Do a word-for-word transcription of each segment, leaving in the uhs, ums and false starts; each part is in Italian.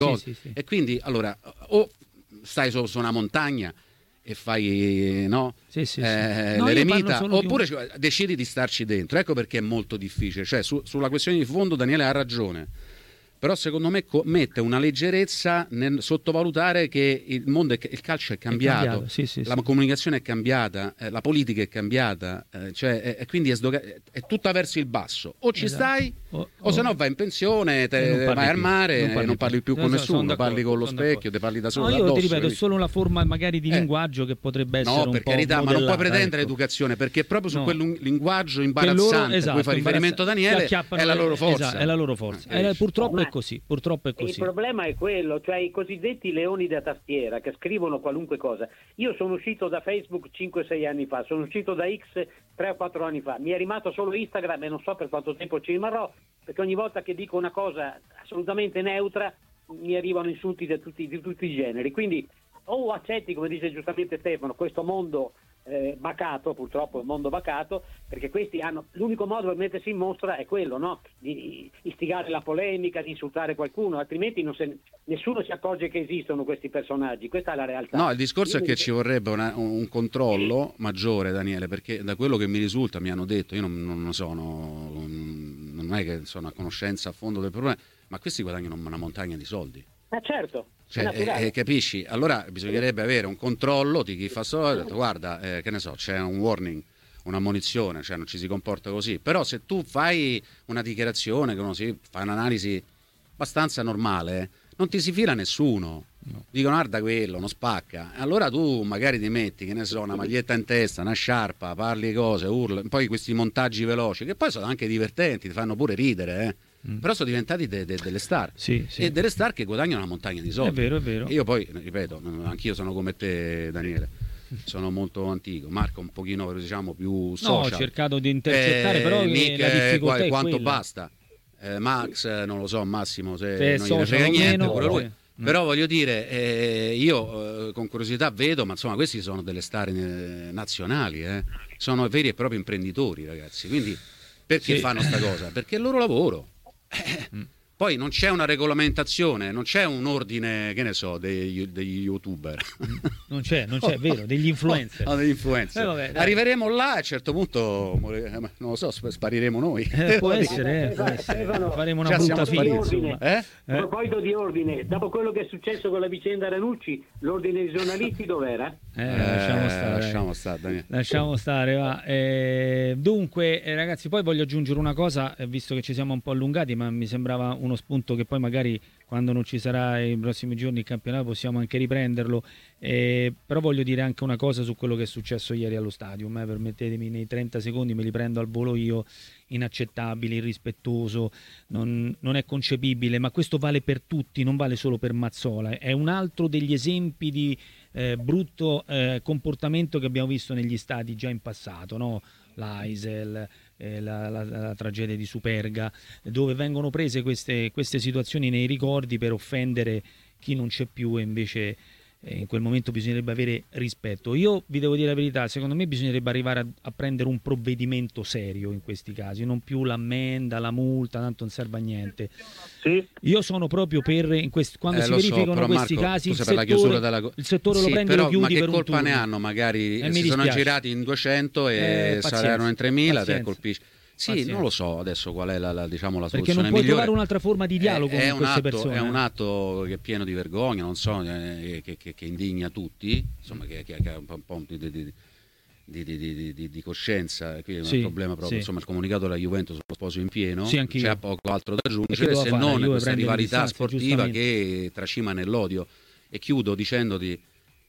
cose. Sì, sì, sì. E quindi allora o stai su, su una montagna e fai no, sì, sì, eh, sì. No, l'eremita, oppure di un... cioè, decidi di starci dentro. Ecco perché è molto difficile. Cioè, su, sulla questione di fondo Daniele ha ragione. Però secondo me co- mette una leggerezza nel sottovalutare che il mondo, è, il calcio è cambiato, è cambiato sì, sì, la sì. comunicazione è cambiata, eh, la politica è cambiata, eh, cioè, e quindi è, sdoga- è tutta verso il basso. O ci Esatto. stai, o, o, o se no vai in pensione, te, vai al più. mare non e parli non parli più no, con so, nessuno, parli con lo specchio, te parli da solo. No, io addosso, ti ripeto, è capisci? solo una forma magari di Eh. linguaggio che potrebbe essere No, un per po' carità, ma non puoi pretendere ecco. educazione, perché proprio su No. quel linguaggio Che loro, imbarazzante esatto, cui fa riferimento Daniele è la loro forza. Esatto, è la loro forza. Eh, eh, purtroppo ma è così, purtroppo è così. Il problema è quello, cioè i cosiddetti leoni da tastiera che scrivono qualunque cosa. Io sono uscito da Facebook cinque sei anni fa, sono uscito da X tre o quattro anni fa, mi è rimasto solo Instagram e non so per quanto tempo ci rimarrò, perché ogni volta che dico una cosa assolutamente neutra mi arrivano insulti di tutti, di tutti i generi. Quindi o accetti, come dice giustamente Stefano, questo mondo eh, bacato, purtroppo è un mondo bacato, perché questi hanno l'unico modo per mettersi in mostra è quello, no? Di istigare la polemica, di insultare qualcuno, altrimenti non se, nessuno si accorge che esistono questi personaggi. Questa è la realtà. No, il discorso io è che mi... ci vorrebbe una, un controllo maggiore, Daniele, perché da quello che mi risulta, mi hanno detto, io non, non sono, non è che sono a conoscenza a fondo del problema, ma questi guadagnano una montagna di soldi. Ma certo, cioè, eh, eh, capisci? Allora bisognerebbe avere un controllo di chi fa solo, guarda, eh, che ne so, c'è un warning, un'ammonizione, cioè non ci si comporta così. Però se tu fai una dichiarazione, che uno si fa un'analisi abbastanza normale, non ti si fila nessuno. No. Dicono guarda quello, non spacca. Allora tu magari ti metti, che ne so, una maglietta in testa, una sciarpa, parli cose, urla, poi questi montaggi veloci, che poi sono anche divertenti, ti fanno pure ridere, eh. Mm. Però sono diventati de- de- delle star, sì, sì. e delle star che guadagnano una montagna di soldi. È vero, è vero. Io poi, ripeto, anch'io sono come te, Daniele, sono molto antico, Marco un pochino, diciamo, più social. No, ho cercato di intercettare, eh, però Nick, la difficoltà eh, è quanto quella. basta. Eh, Max, non lo so, Massimo, se, se non gliene frega niente, meno, pure lui. Eh. Però voglio dire, eh, io eh, con curiosità vedo, ma insomma questi sono delle star eh, nazionali, eh. Sono veri e propri imprenditori, ragazzi. Quindi perché sì. fanno sta cosa? Perché è il loro lavoro. Eh, mm. Poi non c'è una regolamentazione, non c'è un ordine, che ne so, degli, degli youtuber. Non c'è, non c'è, è vero, degli influencer. No, degli influencer. Eh, vabbè, arriveremo là e a un certo punto, non lo so, spariremo noi. Eh, può essere, eh, può essere. Faremo una brutta fine. Eh? A proposito di ordine, dopo quello che è successo con la vicenda Ranucci, l'ordine dei giornalisti dov'era? Eh, eh, lasciamo stare. Lasciamo stare, Daniele. Lasciamo stare, va. Eh, dunque, eh, ragazzi, poi voglio aggiungere una cosa, eh, visto che ci siamo un po' allungati, ma mi sembrava uno spunto che poi magari quando non ci sarà i prossimi giorni il campionato possiamo anche riprenderlo, eh, però voglio dire anche una cosa su quello che è successo ieri allo stadium, eh, permettetemi, nei trenta secondi me li prendo al volo io. Inaccettabile, irrispettoso, non, non è concepibile, ma questo vale per tutti, non vale solo per Mazzola, è un altro degli esempi di eh, brutto eh, comportamento che abbiamo visto negli stadi già in passato, no? L'Aisel, eh, la, la, la tragedia di Superga, dove vengono prese queste, queste situazioni nei ricordi per offendere chi non c'è più e invece eh, in quel momento bisognerebbe avere rispetto. Io vi devo dire la verità, secondo me bisognerebbe arrivare a, a prendere un provvedimento serio in questi casi, non più l'ammenda, la multa, tanto non serve a niente. Sì. Io sono proprio per in questi, quando eh, si verificano so, questi Marco, casi il per settore, la chiusura della... il settore sì, lo prende però, e lo chiudi ma che per un colpa turno. ne hanno? Magari eh, si sono girati in duecento e eh, saranno in tremila, te pazienza. colpisci. Sì, Pazienza. non lo so adesso qual è la, la, diciamo, la perché soluzione non puoi migliore. trovare un'altra forma di dialogo è, con è queste atto, persone. È un atto che è pieno di vergogna, non so, eh, che, che, che indigna tutti, insomma, che, che, che ha un po' di, di, di, di, di, di coscienza. Qui è sì, un problema proprio, sì. insomma, il comunicato della Juventus lo sposo in pieno, sì, c'è poco altro da aggiungere se fare? non Juve questa rivalità distanze, sportiva che tracima nell'odio. E chiudo dicendoti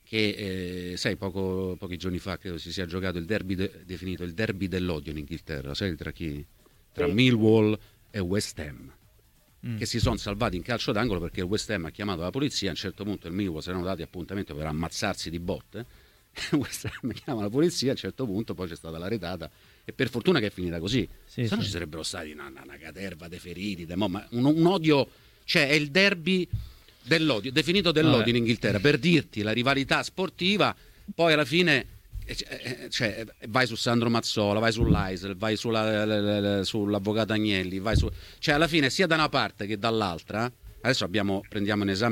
che eh, sai, poco, pochi giorni fa credo si sia giocato il derby de, definito il derby dell'odio in Inghilterra, sai tra chi? Tra sì. Millwall e West Ham, mm. che si sono salvati in calcio d'angolo perché il West Ham ha chiamato la polizia. A un certo punto il Millwall si erano dati appuntamento per ammazzarsi di botte. West Ham chiama la polizia, a un certo punto poi c'è stata la retata e per fortuna che è finita così, sì, se no sì. ci sarebbero stati una, una caterva dei feriti, de, ma un, un odio, cioè è il derby dell'odio, definito dell'odio Vabbè. in Inghilterra, per dirti la rivalità sportiva. Poi alla fine cioè, vai su Sandro Mazzola, vai sull'Aisel, vai sulla, sull'avvocato Agnelli, vai su... cioè alla fine sia da una parte che dall'altra Adesso abbiamo, prendiamo in esame